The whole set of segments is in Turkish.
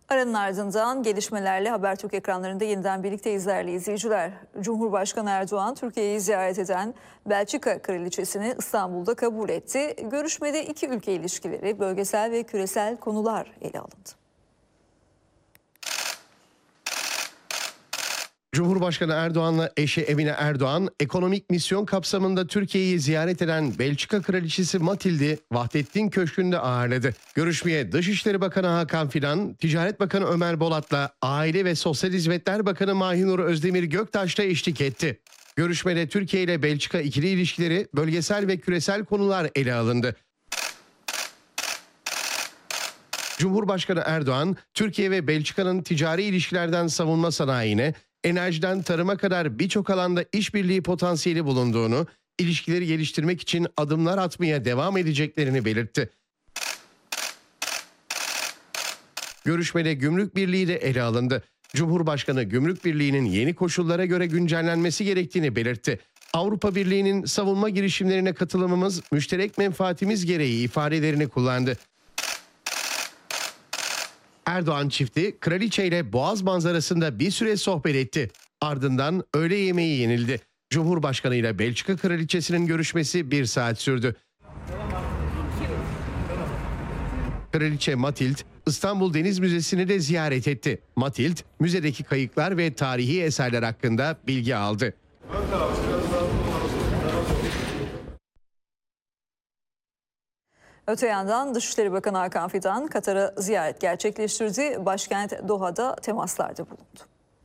Aranın ardından gelişmelerle Habertürk ekranlarında yeniden birlikteyiz değerli izleyiciler. Cumhurbaşkanı Erdoğan Türkiye'yi ziyaret eden Belçika Kraliçesini İstanbul'da kabul etti. Görüşmede iki ülke ilişkileri, bölgesel ve küresel konular ele alındı. Cumhurbaşkanı Erdoğan'la eşi Emine Erdoğan, ekonomik misyon kapsamında Türkiye'yi ziyaret eden Belçika Kraliçesi Matild'i Vahdettin Köşkü'nde ağırladı. Görüşmeye Dışişleri Bakanı Hakan Fidan, Ticaret Bakanı Ömer Bolat'la Aile ve Sosyal Hizmetler Bakanı Mahinur Özdemir Göktaş da eşlik etti. Görüşmede Türkiye ile Belçika ikili ilişkileri, bölgesel ve küresel konular ele alındı. Cumhurbaşkanı Erdoğan, Türkiye ve Belçika'nın ticari ilişkilerden savunma sanayine, enerjiden tarıma kadar birçok alanda işbirliği potansiyeli bulunduğunu, ilişkileri geliştirmek için adımlar atmaya devam edeceklerini belirtti. Görüşmede Gümrük Birliği de ele alındı. Cumhurbaşkanı Gümrük Birliği'nin yeni koşullara göre güncellenmesi gerektiğini belirtti. Avrupa Birliği'nin savunma girişimlerine katılımımız müşterek menfaatimiz gereği ifadelerini kullandı. Erdoğan çifti kraliçe ile Boğaz manzarasında bir süre sohbet etti. Ardından öğle yemeği yenildi. Cumhurbaşkanı ile Belçika kraliçesinin görüşmesi 1 saat sürdü. Kraliçe Matild, İstanbul Deniz Müzesi'ni de ziyaret etti. Matild, müzedeki kayıklar ve tarihi eserler hakkında bilgi aldı. Öte yandan Dışişleri Bakanı Hakan Fidan Katar'a ziyaret gerçekleştirdi. Başkent Doha'da temaslarda bulundu.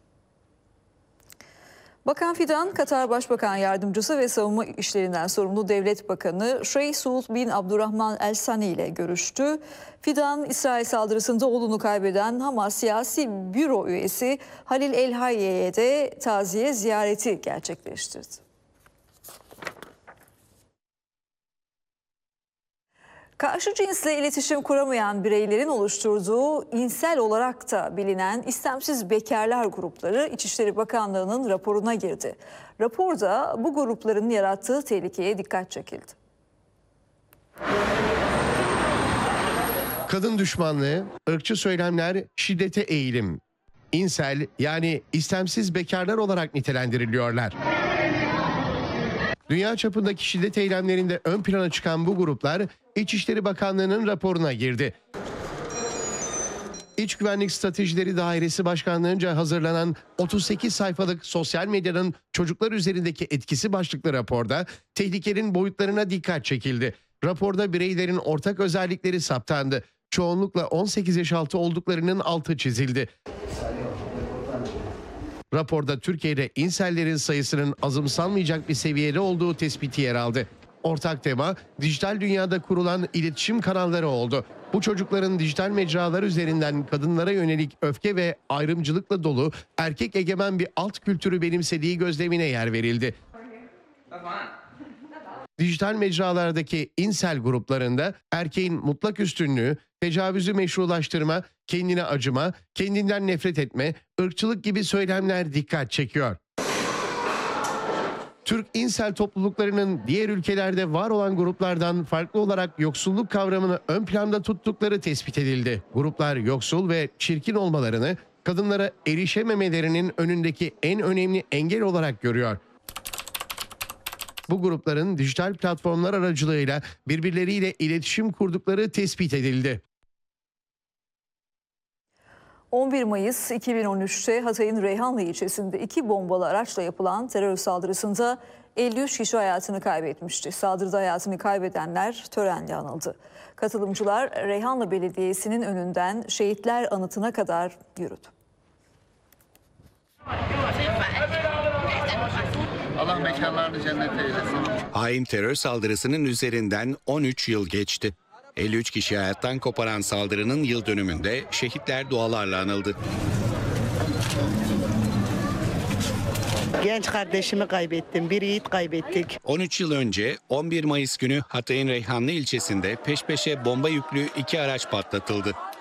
Bakan Fidan, Katar Başbakan Yardımcısı ve Savunma İşlerinden sorumlu Devlet Bakanı Şeyh Suud bin Abdurrahman El Sani ile görüştü. Fidan, İsrail saldırısında oğlunu kaybeden Hamas Siyasi Büro üyesi Halil El Hayye'ye de taziye ziyareti gerçekleştirdi. Karşı cinsle iletişim kuramayan bireylerin oluşturduğu insel olarak da bilinen istemsiz bekarlar grupları İçişleri Bakanlığı'nın raporuna girdi. Raporda bu grupların yarattığı tehlikeye dikkat çekildi. Kadın düşmanlığı, ırkçı söylemler, şiddete eğilim. İnsel yani istemsiz bekarlar olarak nitelendiriliyorlar. Dünya çapındaki şiddet eylemlerinde ön plana çıkan bu gruplar İçişleri Bakanlığı'nın raporuna girdi. İç Güvenlik Stratejileri Dairesi Başkanlığı'nca hazırlanan 38 sayfalık sosyal medyanın çocuklar üzerindeki etkisi başlıklı raporda tehlikenin boyutlarına dikkat çekildi. Raporda bireylerin ortak özellikleri saptandı. Çoğunlukla 18 yaş altı olduklarının altı çizildi. Raporda Türkiye'de insellerin sayısının azımsanmayacak bir seviyede olduğu tespiti yer aldı. Ortak tema dijital dünyada kurulan iletişim kanalları oldu. Bu çocukların dijital mecralar üzerinden kadınlara yönelik öfke ve ayrımcılıkla dolu erkek egemen bir alt kültürü benimsediği gözlemine yer verildi. Dijital mecralardaki insel gruplarında erkeğin mutlak üstünlüğü, tecavüzü meşrulaştırma, kendine acıma, kendinden nefret etme, ırkçılık gibi söylemler dikkat çekiyor. Türk insel topluluklarının diğer ülkelerde var olan gruplardan farklı olarak yoksulluk kavramını ön planda tuttukları tespit edildi. Gruplar yoksul ve çirkin olmalarını, kadınlara erişememelerinin önündeki en önemli engel olarak görüyor. Bu grupların dijital platformlar aracılığıyla birbirleriyle iletişim kurdukları tespit edildi. 11 Mayıs 2013'te Hatay'ın Reyhanlı ilçesinde 2 bombalı araçla yapılan terör saldırısında 53 kişi hayatını kaybetmişti. Saldırıda hayatını kaybedenler törenle anıldı. Katılımcılar Reyhanlı Belediyesi'nin önünden şehitler anıtına kadar yürüdü. Allah mekanlarını cennet eylesin. Hain terör saldırısının üzerinden 13 yıl geçti. 53 kişi hayattan koparan saldırının yıl dönümünde şehitler dualarla anıldı. Genç kardeşimi kaybettim, bir yiğit kaybettik. 13 yıl önce 11 Mayıs günü Hatay'ın Reyhanlı ilçesinde peş peşe bomba yüklü 2 araç patlatıldı.